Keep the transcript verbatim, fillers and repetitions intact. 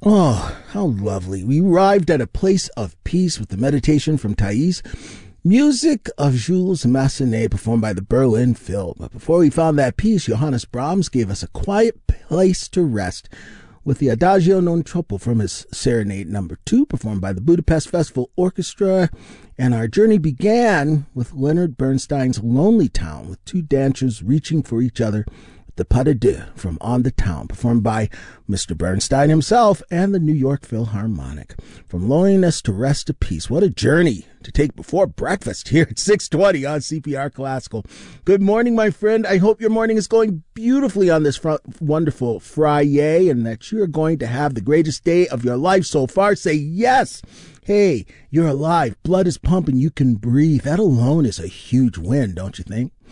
Oh, how lovely. We arrived at a place of peace with the meditation from Thais. Music of Jules Massenet performed by the Berlin Phil. But before we found that peace, Johannes Brahms gave us a quiet place to rest with the Adagio non troppo from his Serenade number two, performed by the Budapest Festival Orchestra. And our journey began with Leonard Bernstein's Lonely Town, with two dancers reaching for each other. The Pas de Deux from On the Town, performed by Mister Bernstein himself and the New York Philharmonic. From loneliness to rest to peace. What a journey to take before breakfast here at six twenty on C P R Classical. Good morning, my friend. I hope your morning is going beautifully on this fr- wonderful Friday, and that you're going to have the greatest day of your life so far. Say yes. Hey, you're alive. Blood is pumping. You can breathe. That alone is a huge win, don't you think?